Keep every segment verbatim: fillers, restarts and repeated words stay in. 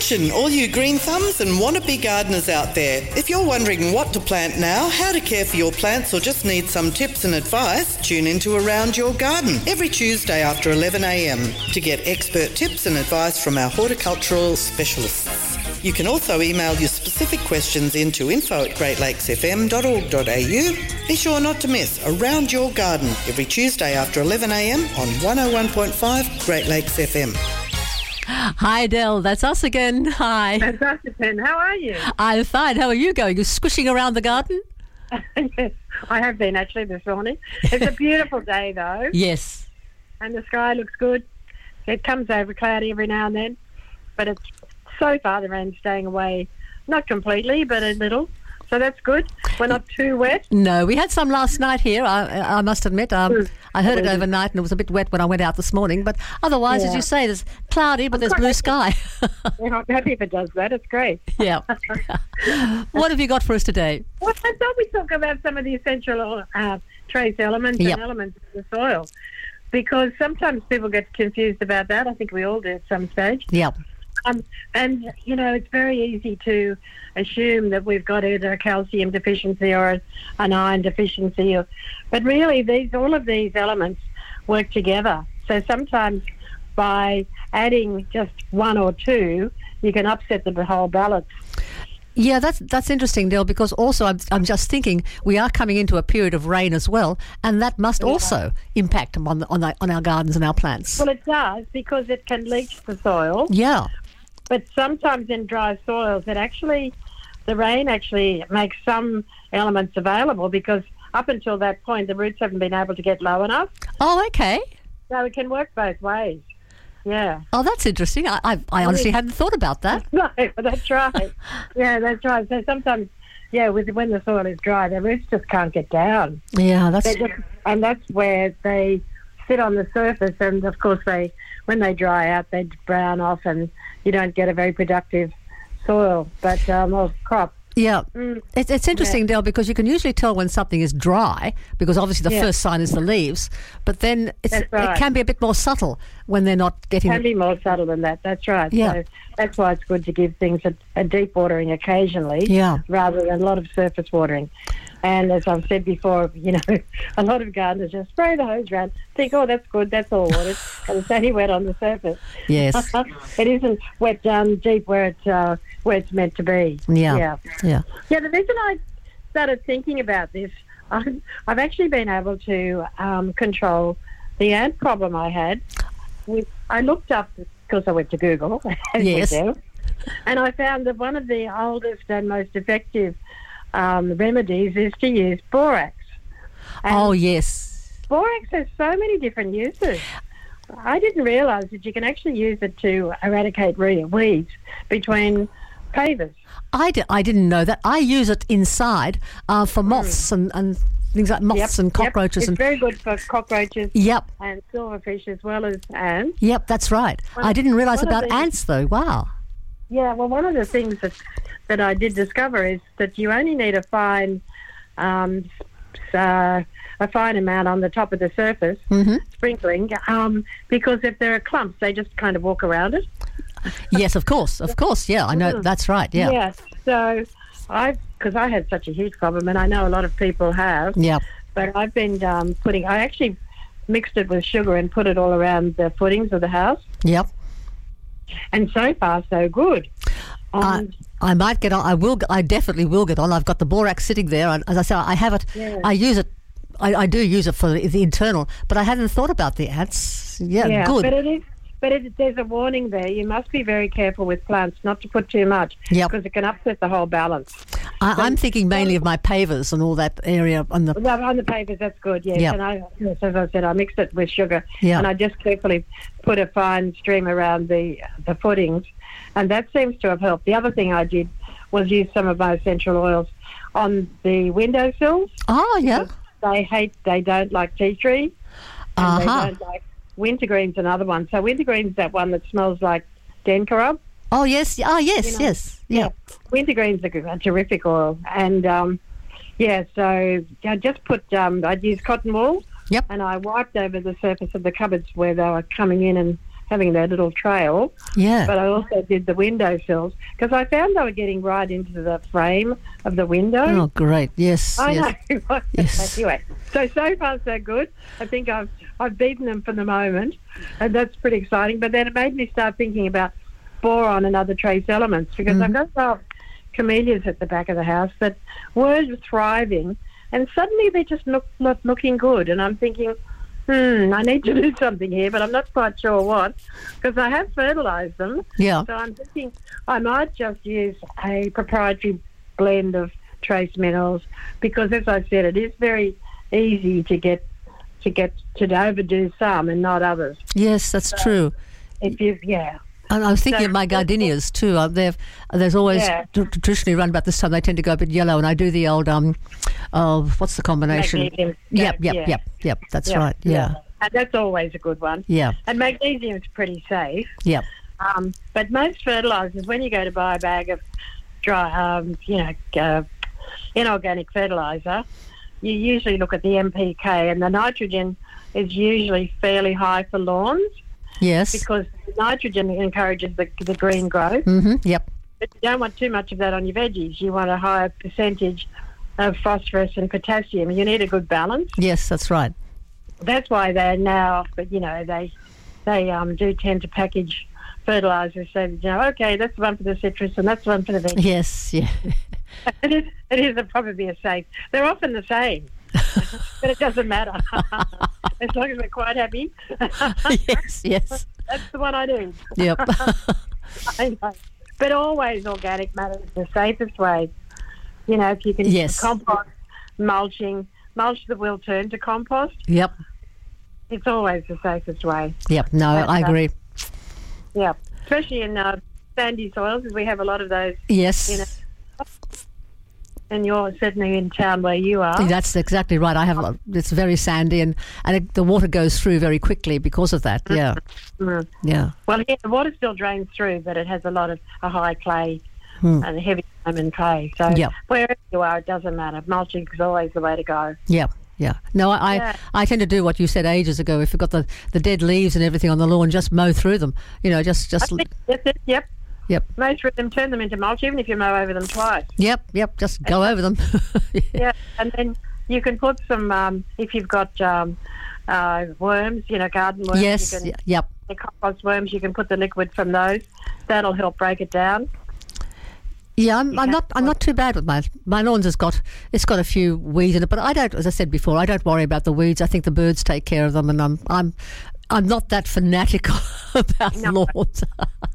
Attention, all you green thumbs and wannabe gardeners out there. If you're wondering what to plant now, how to care for your plants, or just need some tips and advice, tune into Around Your Garden every Tuesday after eleven a m to get expert tips and advice from our horticultural specialists. You can also email your specific questions into info at great lakes f m dot org dot a u. Be sure not to miss Around Your Garden every Tuesday after eleven a m on one oh one point five Great Lakes F M. Hi, Del. That's us again. Hi. That's us again. How are you? I'm fine. How are you going? You're squishing around the garden? Yes, I have been actually this morning. It's a beautiful day, though. Yes. And the sky looks good. It comes over cloudy every now and then, but it's so far the rain's staying away, not completely, but a little. So that's good. We're not too wet. No, we had some last night here, I, I must admit. Um, I heard it overnight and it was a bit wet when I went out this morning. But otherwise, Yeah. as you say, there's cloudy, but I'm there's quite blue happy. sky. Yeah, I'm happy if it does that. It's great. Yeah. What have you got for us today? Well, I thought we'd talk about some of the essential uh, trace elements Yep. and elements of the soil, because sometimes people get confused about that. I think we all do at some stage. Yep. Um, and, you know, it's very easy to assume that we've got either a calcium deficiency or a, an iron deficiency. Or, but really, these all of these elements work together. So sometimes by adding just one or two, you can upset the whole balance. Yeah, that's that's interesting, Del, because also I'm, I'm just thinking we are coming into a period of rain as well, and that must Yeah. also impact on, the, on, the, on our gardens and our plants. Well, it does, because it can leach the soil. Yeah. But sometimes in dry soils, it actually, the rain actually makes some elements available, because up until that point, the roots haven't been able to get low enough. Oh, okay. So it can work both ways. Yeah. Oh, that's interesting. I I, I honestly hadn't thought about that. No, that's right. Yeah, that's right. So sometimes, yeah, with when the soil is dry, the roots just can't get down. Yeah, that's... They just, and that's where they sit on the surface, and of course they, when they dry out, they brown off, and you don't get a very productive soil, but um, or crop. Yeah, Mm. it's, it's interesting, Del, because you can usually tell when something is dry, because obviously the Yeah. first sign is the leaves, but then it's, That's right. it can be a bit more subtle when they're not getting... Can be more subtle than that. That's right. Yeah. So that's why it's good to give things a, a deep watering occasionally, Yeah. rather than a lot of surface watering. And as I've said before, you know, a lot of gardeners just spray the hose around, think, oh, that's good, that's all watered, and it's only wet on the surface. Yes. It isn't wet down deep where it's uh, where it's meant to be. Yeah. Yeah. Yeah. Yeah, the reason I started thinking about this, I've, I've actually been able to um, control the ant problem I had. With, I looked up, because I went to Google, as Yes. we do, and I found that one of the oldest and most effective um, remedies is to use borax. And Oh, yes. borax has so many different uses. I didn't realise that you can actually use it to eradicate re- weeds between pavers. I, di- I didn't know that. I use it inside uh, for moths and, and things like moths and cockroaches. Yep. It's and very good for cockroaches Yep, and silverfish as well as ants. yep, that's right. One- I didn't realise one of about the- ants, though. Wow. Yeah, well, one of the things that that I did discover is that you only need a fine, um, s- uh, a fine amount on the top of the surface, hmm sprinkling, um, because if there are clumps, they just kind of walk around it. Yes, of course, of course. Yeah, I know. Mm. That's right. Yeah. Yes. So I, because I had such a huge problem, and I know a lot of people have. Yeah. But I've been um, putting. I actually mixed it with sugar and put it all around the footings of the house, Yep. and so far so good. I, Um, I might get on. I will. I definitely will get on. I've got the borax sitting there, and as I say, I have it. Yeah. I use it. I, I do use it for the, the internal, but I hadn't thought about the ants. Yeah, yeah, good. but it is. But it, there's a warning there. You must be very careful with plants not to put too much, Yep. because it can upset the whole balance. I, I'm thinking mainly of my pavers and all that area on the. Well, on the papers, that's good, yes. Yep. And I, yes, as I said, I mixed it with sugar, Yeah. and I just carefully put a fine stream around the the footings, and that seems to have helped. The other thing I did was use some of my essential oils on the windowsills. Oh yeah. They hate, they don't like tea tree, and Uh-huh. they don't like wintergreen's another one. So wintergreen's that one that smells like dencarub. Oh yes. Oh yes. You know, yes. Yeah. Wintergreen's a, good- a terrific oil, and um, yeah, so I just put. Um, I'd use cotton wool. Yep. And I wiped over the surface of the cupboards where they were coming in and having their little trail. Yeah. But I also did the windowsills because I found they were getting right into the frame of the window. Oh, great. Yes. I yes. know. Yes. Anyway, so so far so good. I think I've I've beaten them for the moment, and that's pretty exciting. But then it made me start thinking about boron and other trace elements because Mm-hmm. I've got some camellias at the back of the house that were thriving, and suddenly they're just look, not looking good. And I'm thinking, hmm, I need to do something here, but I'm not quite sure what because I have fertilised them. Yeah. So I'm thinking I might just use a proprietary blend of trace minerals because, as I said, it is very easy to get to get to overdo some and not others. Yes, that's true. If you, yeah. And I was thinking So- of my gardenias too. Uh, they've, there's always Yeah. tr- traditionally around about this time they tend to go a bit yellow, and I do the old um, uh, what's the combination? Magnesium. Yep, yep, Yeah. yep, yep. That's Yeah, right. Yeah, And that's always a good one. yeah, And magnesium's pretty safe. yep. Um, but most fertilisers, when you go to buy a bag of dry, um, you know, uh, inorganic fertiliser, you usually look at the M P K, and the nitrogen is usually fairly high for lawns Yes. because nitrogen encourages the, the green growth. Mm-hmm. Yep. But you don't want too much of that on your veggies. You want a higher percentage of phosphorus and potassium. You need a good balance. Yes, that's right. That's why they're now, but you know, they they um, do tend to package fertilisers so that, you know, okay, that's the one for the citrus and that's the one for the veggies. Yes. Yeah. It is, it is a, probably a safe. They're often the same, but it doesn't matter. As long as we're quite happy. yes. Yes. That's the one I do. Yep. I know. But always organic matter is the safest way. You know, if you can Yes. compost, mulching, mulch that will turn to compost, Yep. it's always the safest way. Yep. No, That's I right. agree. Yeah, especially in uh, sandy soils, as we have a lot of those. Yes. You know, and you're certainly in town where you are. That's exactly right. I have. a- It's very sandy, and and it, the water goes through very quickly because of that. Yeah. Mm. Yeah. Well, yeah, the water still drains through, but it has a lot of a high clay Hmm. and heavy diamond clay. So Yep. wherever you are, it doesn't matter. Mulching is always the way to go. Yeah, yeah. No, I, Yeah. I, I tend to do what you said ages ago. If you've got the, the dead leaves and everything on the lawn, just mow through them. You know, just just. I think that's it. Yep. Yep, Mow through them, turn them into mulch, even if you mow over them twice. yep, yep. Just go over them. Yeah, and then you can put some, um, if you've got um, uh, worms, you know, garden worms. Yes. You can, y- Yep. the compost worms, you can put the liquid from those. That'll help break it down. Yeah, I'm, I'm can not. I'm not too bad with my my lawn's has got it's got a few weeds in it, but I don't. As I said before, I don't worry about the weeds. I think the birds take care of them, and I'm I'm I'm not that fanatical about No. lawns.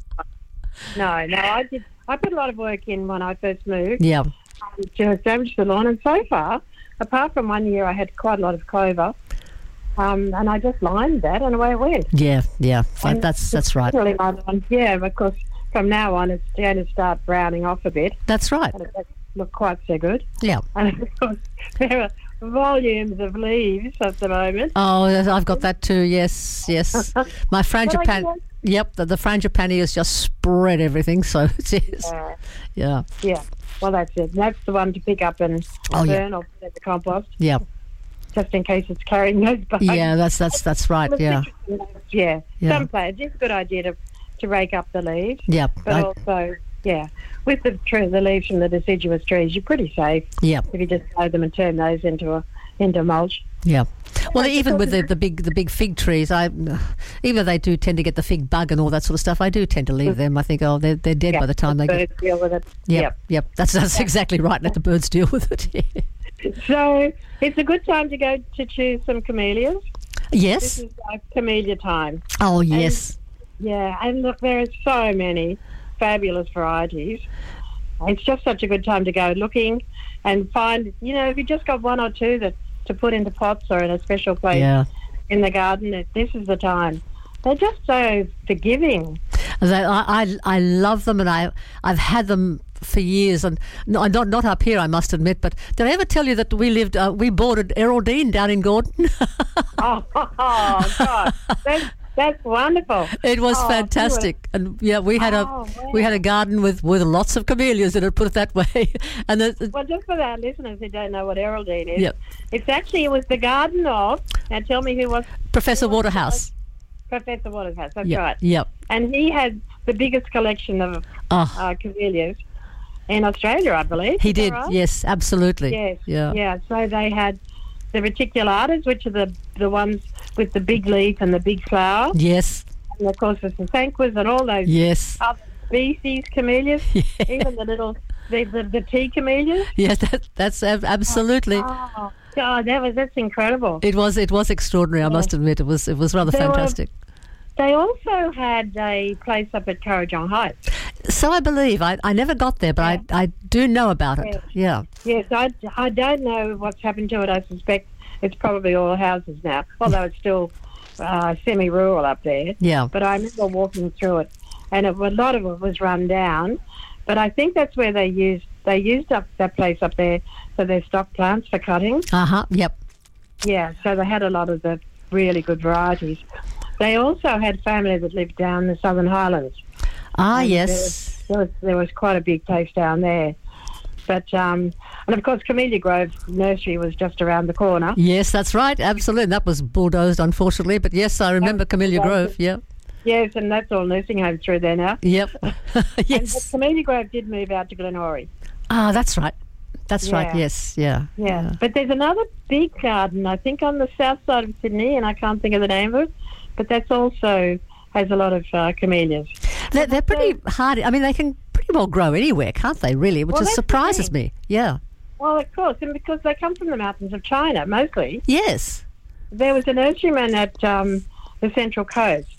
No, no, I did. I put a lot of work in when I first moved yeah. um, to establish the lawn, and so far, apart from one year, I had quite a lot of clover, um, and I just lined that, and away it went. Yeah. Yeah. And That's that's right. Really my lawn. Yeah, of course. From now on, it's going to start browning off a bit, That's right. and it doesn't look quite so good. Yeah. And of course, there are volumes of leaves at the moment. Oh, I've got that too. Yes, yes. My frangipani. But I Yep, the, the frangipani has just spread everything. So it is. Uh, Yeah. yeah, well, that's it. That's the one to pick up and Oh, yeah. burn or put in the compost, Yeah. just in case it's carrying those bugs. Yeah. That's that's that's right. Well, Yeah. yeah. Yeah. Some plants, it's a good idea to, to rake up the leaves, Yeah. but I- also, yeah, with the tree, the leaves from the deciduous trees, you're pretty safe yeah. if you just mow them and turn those into a into mulch. Yeah. Well, Like even the- with the, the big the big fig trees, I even though they do tend to get the fig bug and all that sort of stuff, I do tend to leave them. I think, oh, they're they're dead Yeah, by the time the they get. birds deal with it. Yep, yep. That's that's exactly right. Let the birds deal with it. So it's a good time to go to choose some camellias. This Yes. is like camellia time. Oh, yes. Yeah, and look, there are so many fabulous varieties. It's just such a good time to go looking and find, you know, if you just got one or two that to put into pots or in a special place Yeah. in the garden, it- this is the time. They're just so forgiving. They, I, I I love them, and I I've had them for years, and no, not not up here, I must admit. But did I ever tell you that we lived uh, we boarded Erraldine down in Gordon? Oh, oh God, that's, that's wonderful. It was Oh, fantastic, and yeah, we had Oh, a wow. we had a garden with, with lots of camellias in it. Put it that way, and the, Well, just for our listeners who don't know what Erraldine is, Yep. it's actually, it was the garden of, now tell me who was, Professor Waterhouse. Professor Waterhouse, that's Yep. right. Yep. And he had the biggest collection of Oh, uh, camellias in Australia, I believe. he Is that did. right? Yes, absolutely. Yes. Yeah. Yeah. So they had the reticulatas, which are the the ones with the big leaf and the big flower, Yes. and of course the Sasanquas and all those Yes. other species camellias, even the little the the, the tea camellias. Yes. That, that's ab- absolutely. Oh, God, that was that's incredible. It was. It was extraordinary. I Yeah. must admit, it was. It was rather There were- fantastic. They also had a place up at Kurrajong Heights. So I believe. I, I never got there, but I, I do know about it. Yeah. Yes, I, I don't know what's happened to it. I suspect it's probably all houses now, although it's still uh, semi-rural up there. Yeah. But I remember walking through it, and it, a lot of it was run down. But I think that's where they used they used up that place up there for their stock plants for cutting. Uh huh. Yep. Yeah, so they had a lot of the really good varieties. They also had family that lived down the Southern Highlands. Ah, And yes. There was, there was quite a big place down there. But, um, and of course, Camellia Grove Nursery was just around the corner. Yes, that's right. Absolutely. That was bulldozed, unfortunately. But yes, I remember Camellia Grove. Yeah. Yes, and that's all nursing homes through there now. Yep. And but Yes. Camellia Grove did move out to Glenora. Ah, that's right. That's right. Yeah. Yes. Yeah. Yeah. But there's another big garden, I think, on the south side of Sydney, and I can't think of the name of it. But that's also has a lot of uh, camellias. They're, they're pretty hard. I mean, they can pretty well grow anywhere, can't they, really? Which Well, just that's the surprises thing. me. Yeah. Well, of course, and because they come from the mountains of China, mostly. Yes. There was a nurseryman at um, the Central Coast,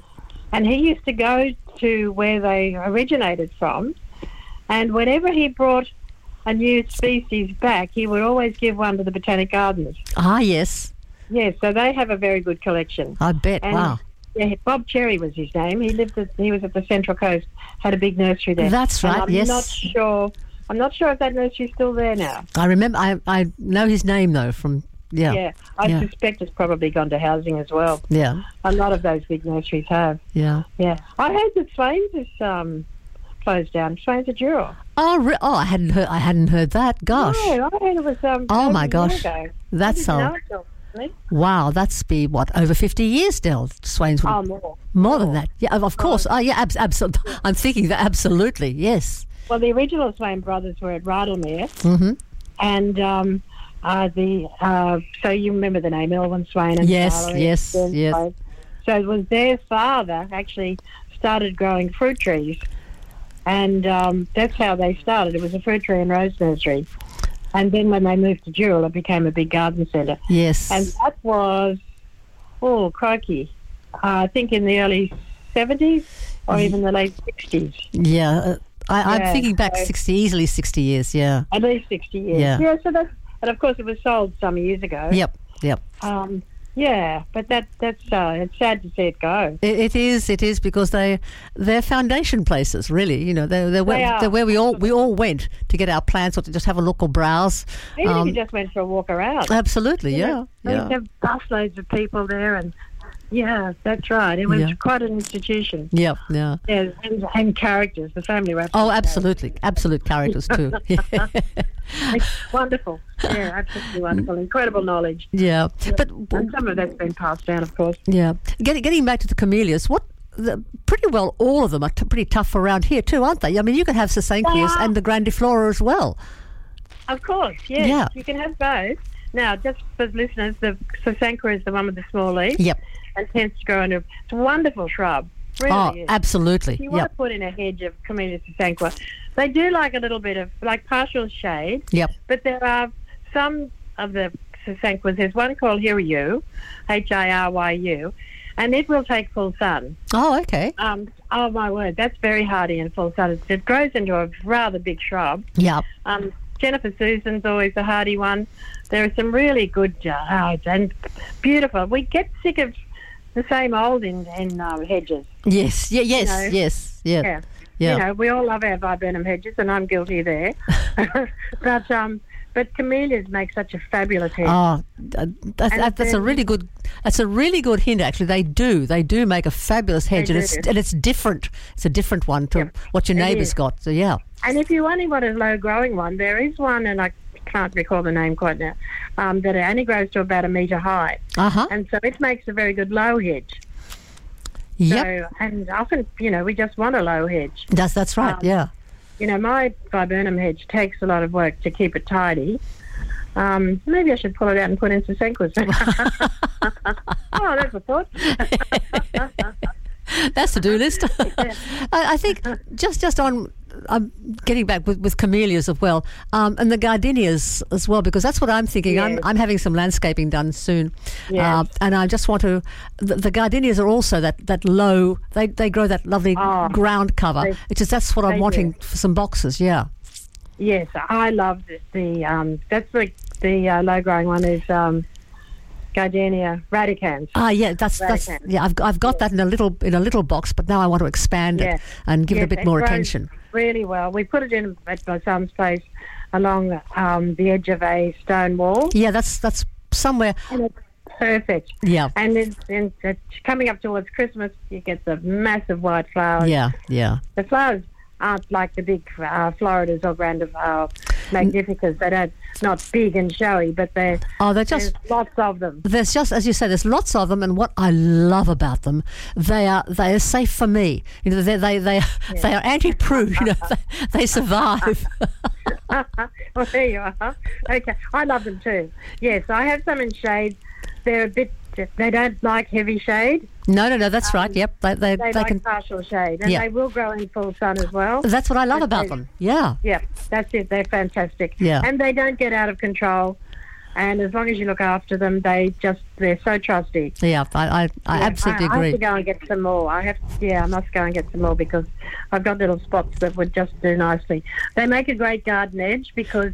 and he used to go to where they originated from, and whenever he brought a new species back, he would always give one to the Botanic Gardens. Ah, yes. Yes, so they have a very good collection. I bet. And, Wow. Yeah, Bob Cherry was his name. He lived at, he was at the Central Coast, had a big nursery there. That's And right, I'm yes. not sure. I'm not sure if that nursery's still there now. I remember. I I know his name though. From yeah. Yeah, I Yeah. suspect it's probably gone to housing as well. Yeah. A lot of those big nurseries have. Yeah. Yeah, I heard that Swains is um, closed down. Swains at Dural. Oh, re- oh, I hadn't heard. I hadn't heard that. Gosh. No, I heard it was. Um, Oh, over my a year gosh. ago. That's I didn't so. know it till recently. Wow. That's be what over fifty years, Del Swains would Oh, more. more than that. Yeah. Of of course. Oh, yeah. Abs- absolutely. I'm thinking that absolutely. Yes. Well, the original Swain brothers were at Rydalmere, Mm-hmm. and um, uh, the uh, so you remember the name Elwyn Swain and Yes, Valerie yes, Swain. yes. So it was their father actually started growing fruit trees, and um, that's how they started. It was a fruit tree and rose nursery, and then when they moved to Dural, it became a big garden centre, Yes. and that was oh crikey, uh, I think in the early seventies or even the late sixties. yeah. Uh, I, I'm Yeah, thinking back so- sixty, easily sixty years. Yeah. At least sixty years. Yeah. so that's, and of course it was sold some years ago. Yep. Yep. Um, yeah, but that that's uh, it's sad to see it go. It, it is. It is because they they're foundation places. Really, you know, they're they're where, They are. they're where we all we all went to get our plants or to just have a look or browse. Even Um, if you just went for a walk around. Absolutely. You Yeah. know, They used Yeah. to have busloads of people there, and yeah, that's right. It was Yeah. quite an institution. Yep. Yeah. Yeah, and, and characters, the family rep. Oh, absolutely. Absolute characters too. It's wonderful. Yeah, absolutely wonderful. Incredible knowledge. Yeah. But And some of that's been passed down, of course. yeah, getting getting back to the camellias, what? The, pretty well, all of them are t- pretty tough around here too, aren't they? I mean, you can have Sasanquias They are. and the Grandiflora as well. Of course, yes. Yeah. You can have both. Now, just for listeners, the Sasanqua is the one with the small leaf. Yep. And tends to grow into it's a wonderful shrub. Really Oh, is. absolutely. If you want Yep. to put in a hedge of Camellia Sasanqua, they do like a little bit of, like partial shade, Yep. but there are some of the Sasanquas. There's one called Hiryu, H I R Y U, and it will take full sun. Oh, okay. Um, oh, my word, that's very hardy in full sun. It, it grows into a rather big shrub. Yep. Um, Jennifer Susan's always a hardy one. There are some really good uh, and beautiful. We get sick of the same old in, in uh, hedges. Yes. Yeah. Yes. know. Yes. Yeah. Yeah. Yeah. You know, we all love our viburnum hedges, and I'm guilty there. but um, but camellias make such a fabulous hedge. Oh, uh, that's, And that, that's a then- really good. That's a really good hint. Actually, they do. They do make a fabulous hedge, and do. it's and it's different. It's a different one to Yep, what your it neighbour's is. got. So yeah. And if you only want a low-growing one, there is one, and I can't recall the name quite now, um, that only grows to about a metre high. Uh huh. And so it makes a very good low hedge. Yep. So, and often, you know, we just want a low hedge. That's, that's right, Um, yeah. You know, my viburnum hedge takes a lot of work to keep it tidy. Um, maybe I should pull it out and put in some senquas. Oh, that's a thought. That's the do list. I, I think just just on, I'm getting back with, with camellias as well, um, and the gardenias as well, because that's what I'm thinking. I'm, Yes. I'm having some landscaping done soon, Yes. uh, and I just want to. The, the gardenias are also that, that low. They they grow that lovely Oh, ground cover. they- It's just that's what I'm they wanting do. for some boxes. Yeah. Yes, I love the, the um, that's the the uh, low growing one is um, Gardenia radicans. Ah, yeah, that's that's Radicans. yeah. I've I've got that in a little in a little box, but now I want to expand Yeah. it and give it a Yes, bit more grows attention. Really well. We put it in at my son's place along um, the edge of a stone wall, Yeah, that's that's somewhere. and it's perfect. Yeah, And then, then it's coming up towards Christmas, you get the massive white flowers. yeah, yeah. The flowers aren't like the big uh, Floridas or Grandiflora Magnificas. They don't, not big and showy, but they're, Oh, they're just. there's lots of them. There's just, as you say, there's lots of them, and what I love about them, they are they are safe for me. You know, they they they, they are anti-prue. You know, they, they survive. Well, there you are. Okay, I love them too. Yes, I have some in shade. They're a bit. They don't like heavy shade. No, no, no. That's right. Um, Yep, they they, They, they like can. partial shade, and Yeah. they will grow in full sun as well. That's what I love But about they- them. Yeah, Yeah, that's it. They're fantastic. Yeah. And they don't get out of control. And as long as you look after them, they just, they're so trusty. yeah. I I, I Yeah, absolutely I, I have to agree. go and get some more. I have, yeah, I must go and get some more because I've got little spots that would just do nicely. They make a great garden edge because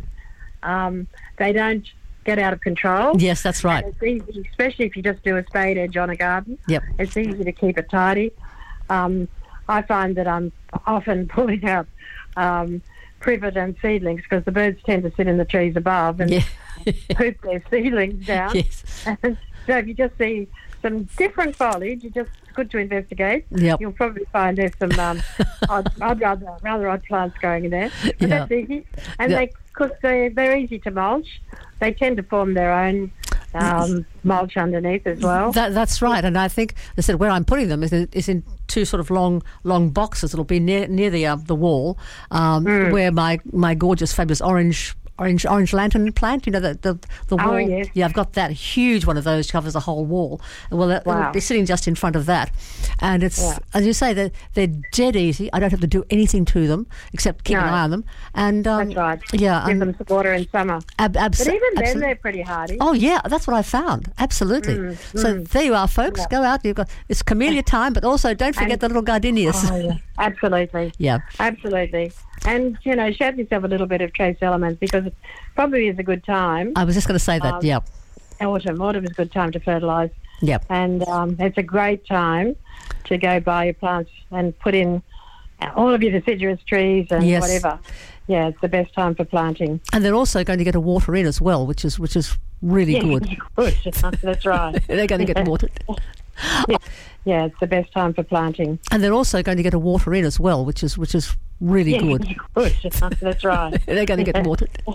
um, they don't get out of control. Yes, that's right. And it's easy, especially if you just do a spade edge on a garden. Yep. It's easy to keep it tidy. Um, I find that I'm often pulling out um, privet and seedlings because the birds tend to sit in the trees above and Yeah. poop their seedlings down. Yes. And so if you just see some different foliage, it's just good to investigate. Yep. You'll probably find there's some um, odd, odd, rather, rather odd plants growing in there. But Yeah. that's easy. And Yeah. they, because they, they're easy to mulch, they tend to form their own um, mulch underneath as well. That, that's right, and I think they said where I'm putting them is in, is in two sort of long, long boxes. It'll be near near the uh, the wall, um, Hmm. where my, my gorgeous, fabulous orange. Orange, orange lantern plant, you know, the the, the Oh, wall. yes. Yeah, I've got that huge one of those, covers the whole wall. Well, it- it'll Wow. be sitting just in front of that. And it's, Yeah. as you say, they're, they're dead easy. I don't have to do anything to them except keep an No. eye on them. And um, That's right. Yeah, Give and them some water in summer. ab- abs- But even then, absolutely. they're pretty hardy. Oh yeah, that's what I found. Absolutely. Mm, So there you are, folks. Go out. You've got it's camellia time, but also don't forget And- the little gardenias. Oh, yeah. Absolutely. Yeah. Absolutely. And, you know, shave yourself a little bit of trace elements because it probably is a good time. I was just going to say that. Um, yeah. Autumn. Autumn is a good time to fertilise. Yep. And um, it's a great time to go buy your plants and put in all of your deciduous trees and Yes. whatever. Yeah, it's the best time for planting. And they're also going to get a water in as well, which is which is really Yeah, good. good. That's right. They're going to get watered. Yeah. Yeah, it's the best time for planting. And they're also going to get a water in as well, which is which is really Yeah, good. good. That's right. They're going to get watered.